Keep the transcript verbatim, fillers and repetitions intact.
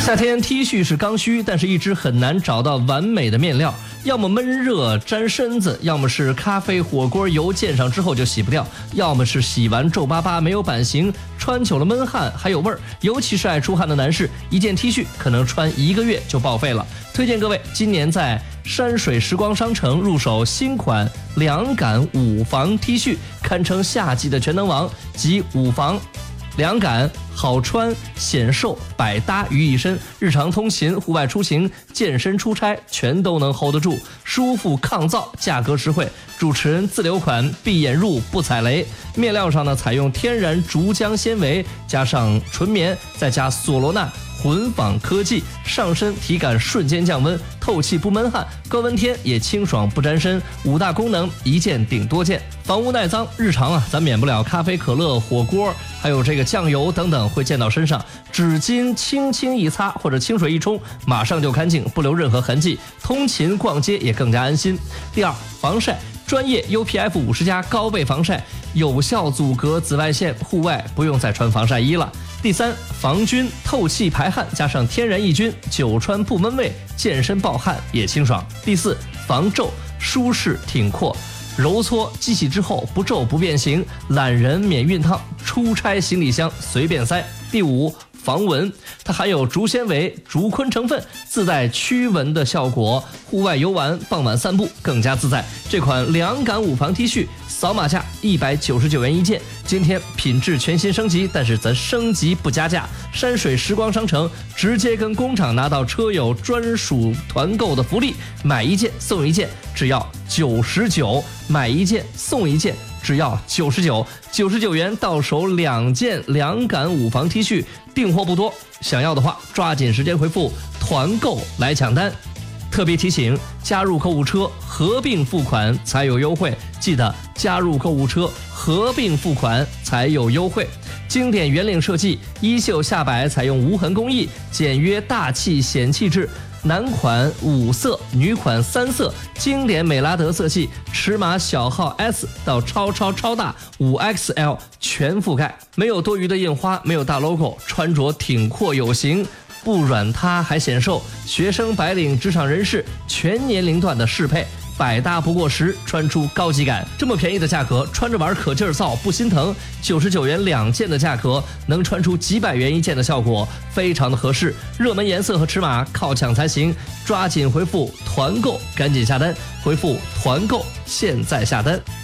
夏天 T 恤是刚需，但是一直很难找到完美的面料，要么闷热粘身子，要么是咖啡火锅油溅上之后就洗不掉，要么是洗完皱巴巴没有版型，穿久了闷汗还有味儿。尤其是爱出汗的男士，一件 T 恤可能穿一个月就报废了。推荐各位今年在山水时光商城入手新款凉感五防 T 恤，堪称夏季的全能王，集五防凉感好穿显瘦百搭于一身，日常通勤户外出行健身出差全都能 hold 得住，舒服抗燥价格实惠，主持人自留款闭眼入不踩雷。面料上呢采用天然竹浆纤维加上纯棉再加索罗纳混纺科技，上身体感瞬间降温，透气不闷汗，高温天也清爽不沾身，五大功能一件顶多件，防污耐脏。日常啊咱免不了咖啡可乐火锅还有这个酱油等等会溅到身上，纸巾轻轻一擦或者清水一冲马上就干净，不留任何痕迹，通勤逛街也更加安心。第二，防晒，专业 U P F 五十加高倍防晒，有效阻隔紫外线，户外不用再穿防晒衣了。第三，防菌透气排汗，加上天然抑菌，久穿不闷味，健身暴汗也清爽。第四，防皱，舒适挺阔，揉搓机洗之后不皱不变形，懒人免熨烫，出差行李箱随便塞。第五，防蚊，它含有竹纤维、竹昆成分，自带驱蚊的效果，户外游玩、傍晚散步更加自在。这款凉感五防 T 恤扫码价一百九十九元一件，今天品质全新升级，但是咱升级不加价。山水时光商城直接跟工厂拿到车友专属团购的福利，买一件送一件，只要九十九，买一件送一件，只要九十九，九十九元到手两件凉感五防 T 恤，订货不多，想要的话抓紧时间回复团购来抢单。特别提醒，加入购物车合并付款才有优惠，记得加入购物车合并付款才有优惠。经典圆领设计，衣袖下摆采用无痕工艺，简约大气显气质。男款五色，女款三色，经典美拉德色系，尺码小号 S 到超超超大 五 X L 全覆盖，没有多余的印花，没有大 logo， 穿着挺阔有型，不软塌还显瘦，学生白领职场人士全年龄段的适配，百搭不过时，穿出高级感。这么便宜的价格，穿着玩可劲儿造不心疼，九十九元两件的价格能穿出几百元一件的效果，非常的合适。热门颜色和尺码靠抢才行，抓紧回复团购赶紧下单，回复团购现在下单。